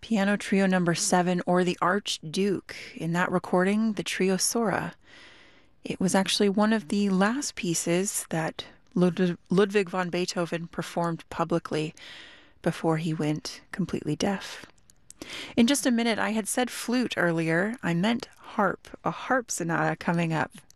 Piano Trio number 7, or the Archduke. In that recording, the Trio Sora. It was actually one of the last pieces that Ludwig van Beethoven performed publicly before he went completely deaf. In just a minute, I had said flute earlier. I meant harp, a harp sonata coming up.